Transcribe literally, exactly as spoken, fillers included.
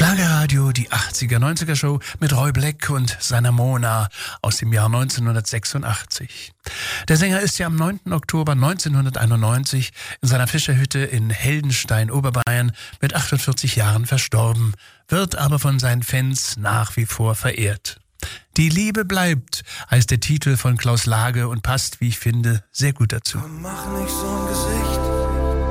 Schlagerradio, die achtziger, neunziger Show mit Roy Black und seiner Mona aus dem Jahr neunzehnhundertsechsundachtzig. Der Sänger ist ja am neunten Oktober neunzehnhunderteinundneunzig in seiner Fischerhütte in Heldenstein, Oberbayern mit achtundvierzig Jahren verstorben, wird aber von seinen Fans nach wie vor verehrt. Die Liebe bleibt, heißt der Titel von Klaus Lage und passt, wie ich finde, sehr gut dazu. Mach nicht so ein Gesicht,